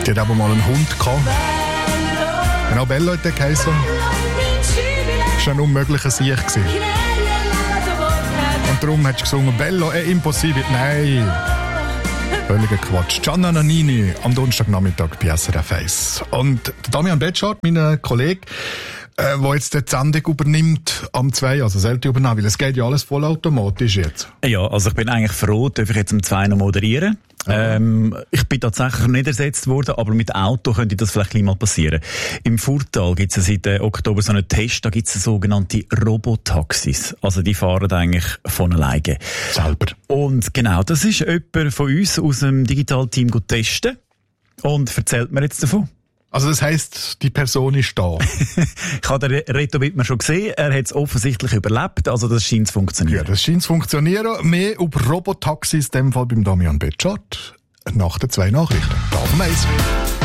Die hat aber mal einen Hund gehabt. Genau, Bello hat der geheißen. Das war ein unmöglicher Sieg. Und darum hat sie gesungen, Bello è impossibile. Nein, völliger Quatsch. Gianna Nannini am Donnerstagnachmittag bei SRF 1. Und Damian Betschart, mein Kollege, der jetzt die Sendung übernimmt am 2, also selten übernehmen, weil es geht ja alles vollautomatisch jetzt. Ja, also ich bin eigentlich froh, darf ich jetzt am 2 noch moderieren. Ich bin tatsächlich nicht ersetzt worden, aber mit Auto könnte das vielleicht mal passieren. Im Furtal gibt es seit Oktober so einen Test, da gibt es sogenannte Robotaxis. Also die fahren eigentlich von alleine. Selber. Und genau, das ist jemand von uns aus dem Digital-Team testen und erzählt mir jetzt davon. Also das heisst, die Person ist da. Ich habe den Reto Wittmer schon gesehen, er hat es offensichtlich überlebt, also das scheint zu funktionieren. Ja, das scheint zu funktionieren. Mehr über Robotaxis, in dem Fall beim Damian Betschart, nach den 2 Nachrichten. Da auf dem Eis.